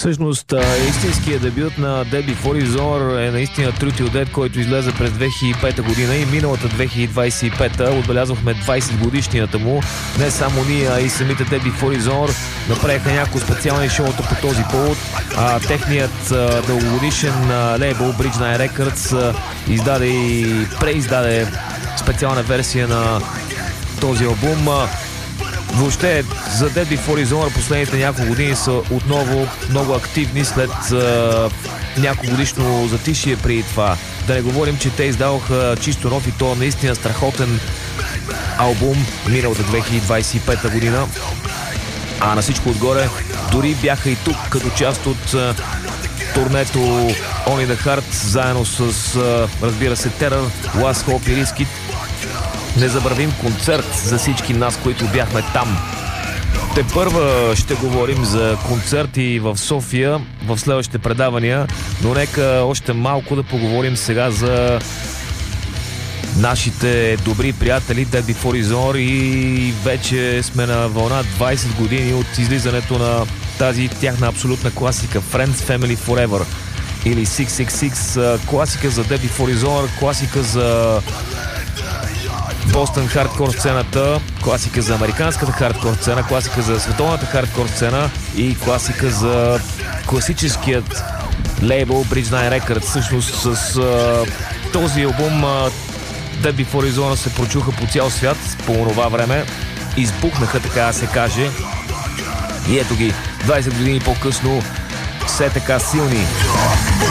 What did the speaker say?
Всъщност, истинският дебют на Dead Before His Hour е наистина Truth or Dead, който излезе през 2005 година и миналата 2025 отбелязвахме 20 годишнията му. Не само ние, а и самите Dead Before His Hour направиха някои специални шоута по този повод. Техният дългогодишен лейбъл Bridge 9 Records издаде и преиздаде специална версия на този албум. Въобще за Dead Before His Hour последните няколко години са отново много активни след няколко годишно затишие преди това. Да не говорим, че те издаваха чисто нов и то наистина страхотен албум миналата 2025 година. А на всичко отгоре дори бяха и тук като част от турнето Only the Heart, заедно с разбира се Terror, Last Hope и Riskit. Незабравим концерт за всички нас, които бяхме там. Тепърва ще говорим за концерти в София в следващите предавания, но нека още малко да поговорим сега за нашите добри приятели Dead Before His Hour и вече сме на вълна 20 години от излизането на тази тяхна абсолютна класика Friends Family Forever или 666, класика за Dead Before His Hour, класика за Бостън хардкор сцената, класика за американската хардкор сцена, класика за световната хардкор сцена и класика за класическият лейбъл Bridge 9 Records. Всъщност с този албум Dead Before His Hour се прочуха по цял свят по това време. Избухнаха, така да се каже. И ето ги, 20 години по-късно все така силни.